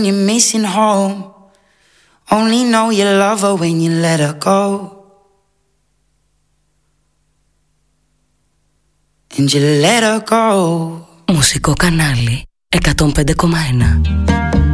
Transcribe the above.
You're missing home. Only know you love her when you let her go. And you let her go. Μουσικό κανάλι 105,1.